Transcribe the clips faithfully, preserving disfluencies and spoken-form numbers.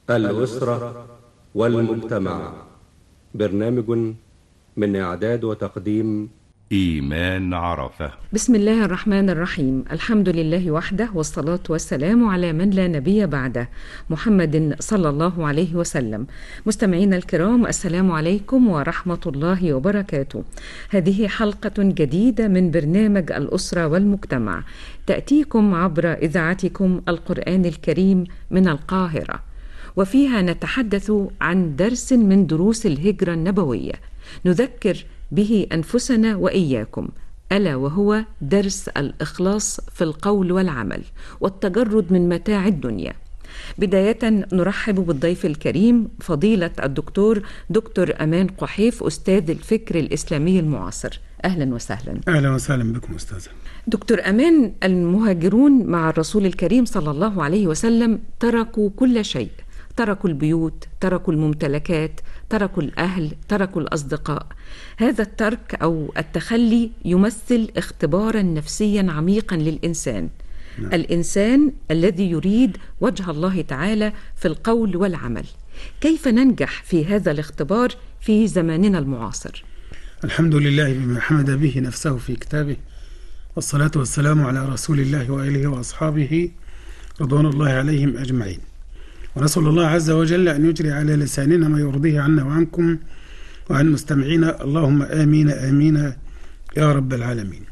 الأسرة والمجتمع. برنامج من إعداد وتقديم إيمان عرفة. بسم الله الرحمن الرحيم. الحمد لله وحده، والصلاة والسلام على من لا نبي بعده، محمد صلى الله عليه وسلم. مستمعينا الكرام، السلام عليكم ورحمة الله وبركاته. هذه حلقة جديدة من برنامج الأسرة والمجتمع، تأتيكم عبر إذاعتكم القرآن الكريم من القاهرة، وفيها نتحدث عن درس من دروس الهجرة النبوية، نذكر به أنفسنا وإياكم، ألا وهو درس الإخلاص في القول والعمل والتجرد من متاع الدنيا. بداية نرحب بالضيف الكريم فضيلة الدكتور دكتور أمان قحيف، أستاذ الفكر الإسلامي المعاصر. أهلا وسهلا. أهلا وسهلا بكم أستاذ دكتور أمان. المهاجرون مع الرسول الكريم صلى الله عليه وسلم تركوا كل شيء، تركوا البيوت، تركوا الممتلكات، تركوا الأهل، تركوا الأصدقاء. هذا الترك أو التخلي يمثل اختبارا نفسيا عميقا للإنسان. نعم. الإنسان الذي يريد وجه الله تعالى في القول والعمل. كيف ننجح في هذا الاختبار في زماننا المعاصر؟ الحمد لله بما حمد به نفسه في كتابه، والصلاة والسلام على رسول الله وآله وأصحابه رضوان الله عليهم أجمعين. ونسأل الله عز وجل أن يجري على لساننا ما يرضيه عنا وعنكم وعن مستمعينا، اللهم آمين آمين يا رب العالمين.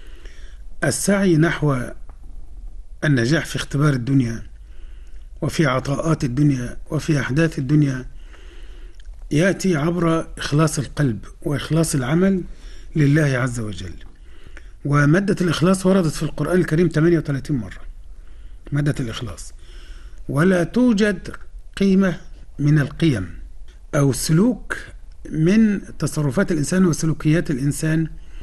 السعي نحو النجاح في اختبار الدنيا وفي عطاءات الدنيا وفي أحداث الدنيا يأتي عبر إخلاص القلب وإخلاص العمل لله عز وجل. ومادة الإخلاص وردت في القرآن الكريم ثمانية وثلاثين مرة، مادة الإخلاص. ولا توجد قيمة من القيم أو سلوك من تصرفات الإنسان وسلوكيات الإنسان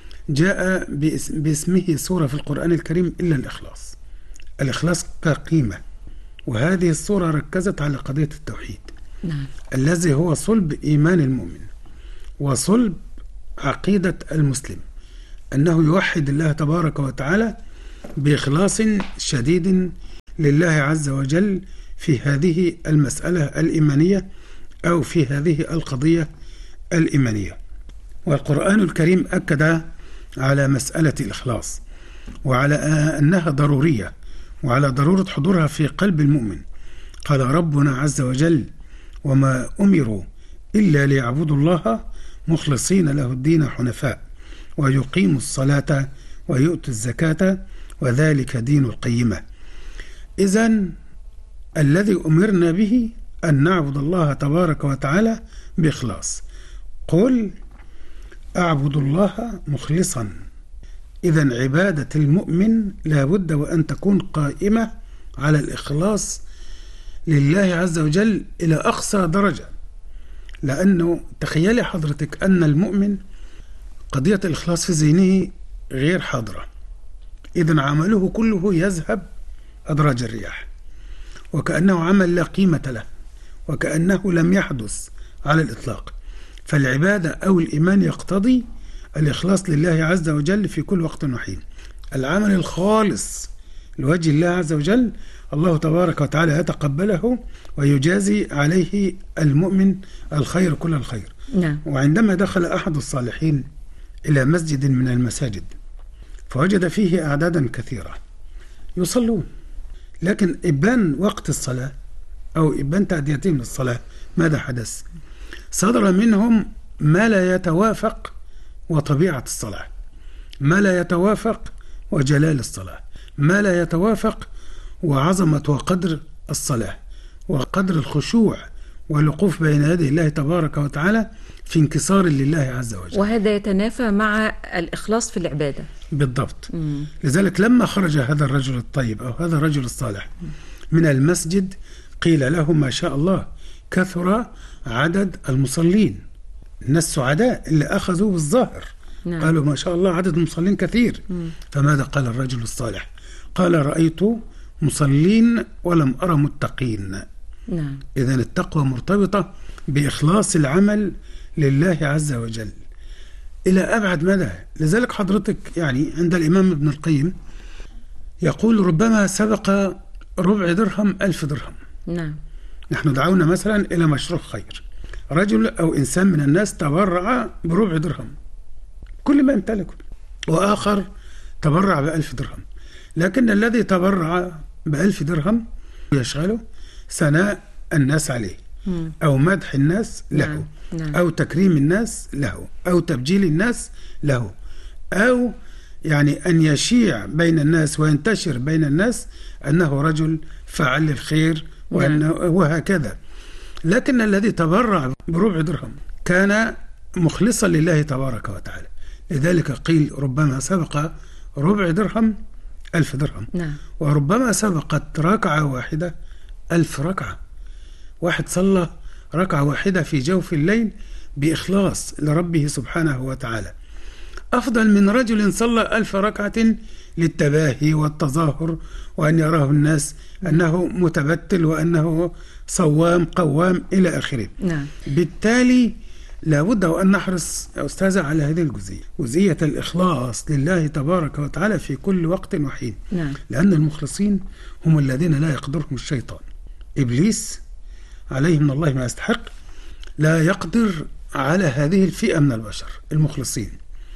جاء باسمه صورة في القرآن الكريم إلا الإخلاص. الإخلاص كقيمة، وهذه الصورة ركزت على قضية التوحيد. نعم. الذي هو صلب إيمان المؤمن وصلب عقيدة المسلم، أنه يوحد الله تبارك وتعالى بإخلاص شديد لله عز وجل في هذه المسألة الإيمانية أو في هذه القضية الإيمانية. والقرآن الكريم أكد على مسألة الإخلاص وعلى أنها ضرورية وعلى ضرورة حضورها في قلب المؤمن. قال ربنا عز وجل: وما أمروا إلا ليعبدوا الله مخلصين له الدين حنفاء ويقيموا الصلاة ويؤتوا الزكاة وذلك دين القيمة. إذن الذي أمرنا به أن نعبد الله تبارك وتعالى بإخلاص. قل أعبد الله مخلصا. إذن عبادة المؤمن لابد وأن تكون قائمة على الإخلاص لله عز وجل إلى أقصى درجة، لأنه تخيلي حضرتك أن المؤمن قضية الإخلاص في ذهنه غير حاضرة، إذن عمله كله يذهب أدراج الرياح، وكأنه عمل لا قيمة له، وكأنه لم يحدث على الإطلاق. فالعبادة أو الإيمان يقتضي الإخلاص لله عز وجل في كل وقت وحين. العمل الخالص لوجه الله عز وجل الله تبارك وتعالى يتقبله ويجازي عليه المؤمن الخير كل الخير. نعم. وعندما دخل أحد الصالحين إلى مسجد من المساجد فوجد فيه أعدادا كثيرة يصلون، لكن إبان وقت الصلاة أو إبان تأديتهم للصلاة ماذا حدث؟ صدر منهم ما لا يتوافق وطبيعة الصلاة، ما لا يتوافق وجلال الصلاة، ما لا يتوافق وعظمة وقدر الصلاة وقدر الخشوع والوقوف بين يدي الله تبارك وتعالى في انكسار لله عز وجل. وهذا يتنافى مع الإخلاص في العبادة. بالضبط. مم. لذلك لما خرج هذا الرجل الطيب أو هذا الرجل الصالح من المسجد قيل له: ما شاء الله، كثر عدد المصلين. الناس سعداء اللي أخذوا بالظاهر. نعم. قالوا: ما شاء الله، عدد المصلين كثير. مم. فماذا قال الرجل الصالح؟ قال: رأيت مصلين ولم أرى متقين. نعم. إذن التقوى مرتبطة بإخلاص العمل لله عز وجل إلى أبعد مدى. لذلك حضرتك يعني عند الإمام ابن القيم يقول: ربما سبق ربع درهم ألف درهم. نعم. نحن دعونا مثلا إلى مشروع خير، رجل أو إنسان من الناس تبرع بربع درهم كل ما يمتلكه، وآخر تبرع بألف درهم، لكن الذي تبرع بألف درهم يشغله ثناء الناس عليه، أو مدح الناس له، نعم. نعم. أو تكريم الناس له، أو تبجيل الناس له، أو يعني أن يشيع بين الناس وينتشر بين الناس أنه رجل فعل للخير، وأنه وهكذا. لكن الذي تبرع بربع درهم كان مخلصا لله تبارك وتعالى، لذلك قيل ربما سبق ربع درهم ألف درهم، نعم. وربما سبقت ركعة واحدة ألف ركعة. واحد صلى ركعة واحدة في جوف الليل بإخلاص لربه سبحانه وتعالى أفضل من رجل صلى ألف ركعة للتباهي والتظاهر، وأن يراه الناس أنه متبتل وأنه صوام قوام إلى آخره. نعم. بالتالي لابد أن نحرص يا أستاذة على هذه الجزئية، جزئية الإخلاص لله تبارك وتعالى في كل وقت وحين. نعم. لأن المخلصين هم الذين لا يقدرهم الشيطان. إبليس عليه من الله ما يستحق لا يقدر على هذه الفئة من البشر المخلصين.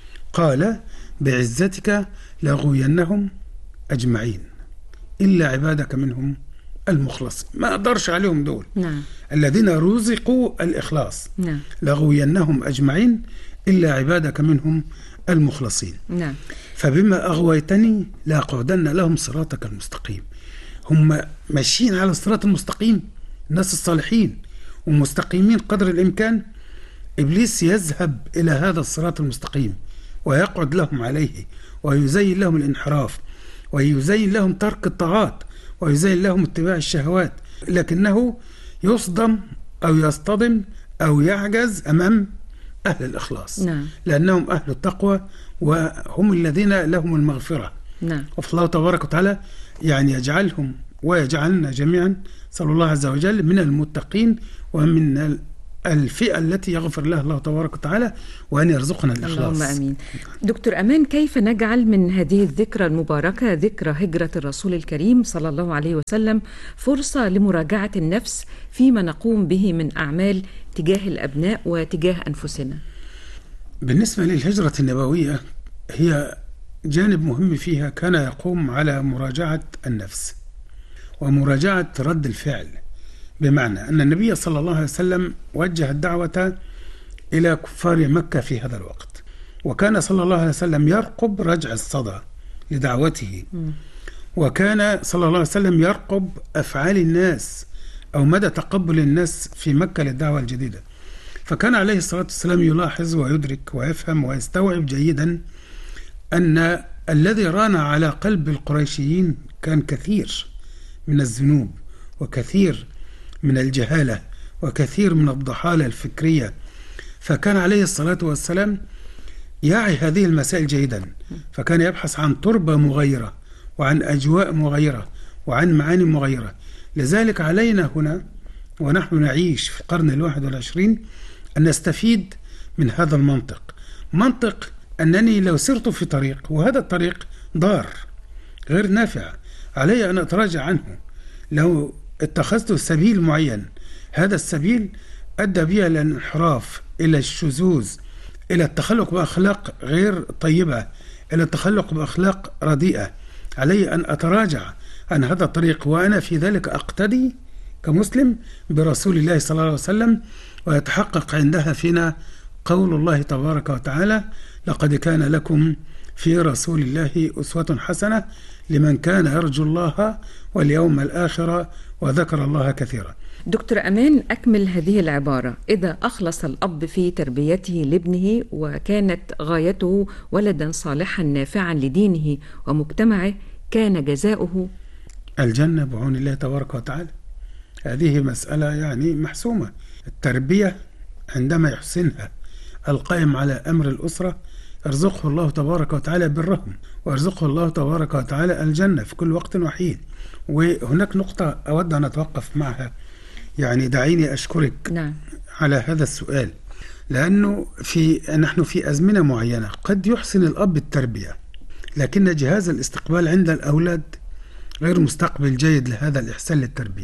قال بعزتك لأغوينهم أجمعين إلا عبادك منهم المخلصين. ما أقدرش عليهم دول. نعم. الذين رزقوا الإخلاص. نعم. لأغوينهم أجمعين إلا عبادك منهم المخلصين. نعم. فبما أغويتني لأقعدن لهم صراطك المستقيم. هم ماشيين على الصراط المستقيم، الناس الصالحين ومستقيمين قدر الإمكان. إبليس يذهب إلى هذا الصراط المستقيم ويقعد لهم عليه، ويزين لهم الانحراف، ويزين لهم ترك الطاعات، ويزين لهم اتباع الشهوات، لكنه يصدم أو يصطدم أو يعجز أمام أهل الإخلاص. نعم. لأنهم أهل التقوى وهم الذين لهم المغفرة. نعم. فالله تبارك وتعالى يعني يجعلهم ويجعلنا جميعا صلى الله عز وجل من المتقين ومن الفئة التي يغفر لها الله تبارك وتعالى، وأن يرزقنا الإخلاص. اللهم أمين. دكتور أمان، كيف نجعل من هذه الذكرى المباركة، ذكرى هجرة الرسول الكريم صلى الله عليه وسلم، فرصة لمراجعة النفس فيما نقوم به من أعمال تجاه الأبناء وتجاه أنفسنا؟ بالنسبة للهجرة النبوية هي جانب مهم فيها كان يقوم على مراجعة النفس ومراجعة رد الفعل، بمعنى أن النبي صلى الله عليه وسلم وجه الدعوة إلى كفار مكة في هذا الوقت، وكان صلى الله عليه وسلم يرقب رجع الصدى لدعوته، وكان صلى الله عليه وسلم يرقب أفعال الناس أو مدى تقبل الناس في مكة للدعوة الجديدة. فكان عليه الصلاة والسلام يلاحظ ويدرك ويفهم ويستوعب جيدا أن الذي ران على قلب القريشيين كان كثير من الذنوب، وكثير من الجهالة، وكثير من الضحالة الفكرية. فكان عليه الصلاة والسلام يعي هذه المسائل جيدا، فكان يبحث عن تربة مغيرة وعن أجواء مغيرة وعن معاني مغيرة. لذلك علينا هنا ونحن نعيش في القرن الواحد والعشرين أن نستفيد من هذا المنطق، منطق أنني لو سرت في طريق وهذا الطريق ضار غير نافع علي أن أتراجع عنه. لو اتخذت سبيل معين هذا السبيل أدى بي إلى الانحراف، إلى الشذوذ، إلى التخلق بأخلاق غير طيبة، إلى التخلق بأخلاق رديئة، علي أن أتراجع عن هذا الطريق، وأنا في ذلك أقتدي كمسلم برسول الله صلى الله عليه وسلم، ويتحقق عندها فينا قول الله تبارك وتعالى: لقد كان لكم في رسول الله أسوة حسنة لمن كان يرجو الله واليوم الآخر وذكر الله كثيرا. دكتور أمان، أكمل هذه العبارة: إذا أخلص الأب في تربيته لابنه وكانت غايته ولدا صالحا نافعا لدينه ومجتمعه كان جزاؤه الجنة بعون الله تبارك وتعالى. هذه مسألة يعني محسومة. التربية عندما يحسنها القائم على أمر الأسرة يرزقه الله تبارك وتعالى بالرحم، ويرزقه الله تبارك وتعالى الجنة في كل وقت وحين. وهناك نقطة أود أن أتوقف معها، يعني دعيني أشكرك نعم. على هذا السؤال، لأنه في نحن في أزمنة معينة قد يحسن الأب التربية، لكن جهاز الاستقبال عند الأولاد غير مستقبل جيد لهذا الإحسان للتربية.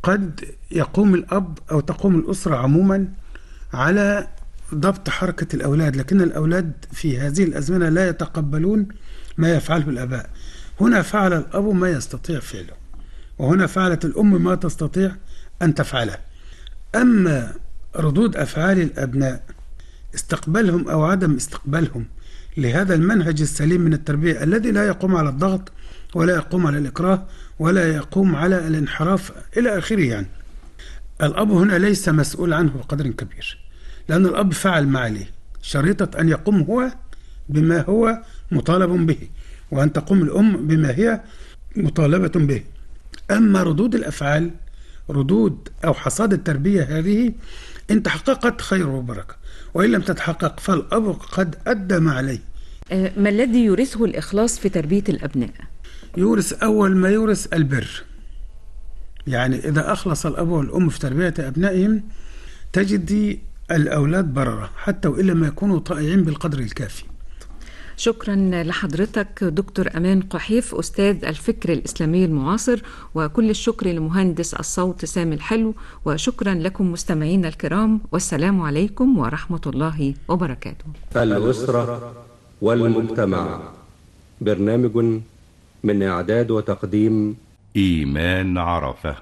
قد يقوم الأب أو تقوم الأسرة عموما على ضبط حركة الأولاد، لكن الأولاد في هذه الأزمنة لا يتقبلون ما يفعله الآباء. هنا فعل الأب ما يستطيع فعله، وهنا فعلت الأم ما تستطيع أن تفعله. أما ردود أفعال الأبناء، استقبالهم أو عدم استقبالهم لهذا المنهج السليم من التربية الذي لا يقوم على الضغط ولا يقوم على الإكراه ولا يقوم على الانحراف إلى آخره، يعني الأب هنا ليس مسؤول عنه بقدر كبير، لأن الأب فعل ما عليه، شريطة أن يقوم هو بما هو مطالب به، وأن تقوم الأم بما هي مطالبة به. أما ردود الأفعال، ردود أو حصاد التربية هذه إن تحققت خير وبركة، وإن لم تتحقق فالأب قد أدى ما عليه. ما الذي يورثه الإخلاص في تربية الأبناء؟ يورث أول ما يورث البر، يعني إذا أخلص الأب والأم في تربية أبنائهم تجد الأولاد بررة حتى وإن لم يكونوا طائعين بالقدر الكافي. شكرا لحضرتك دكتور أمان قحيف، أستاذ الفكر الإسلامي المعاصر، وكل الشكر لمهندس الصوت سامي الحلو، وشكرا لكم مستمعينا الكرام، والسلام عليكم ورحمة الله وبركاته. الأسرة والمجتمع، برنامج من إعداد وتقديم إيمان عرفة.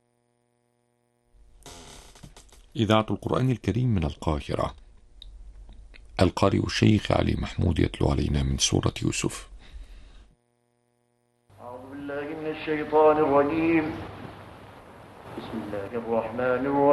إذاعة القرآن الكريم من القاهرة. القارئ الشيخ علي محمود يتلو علينا من سورة يوسف. أعوذ بالله من الشيطان الرجيم. بسم الله الرحمن الرحيم.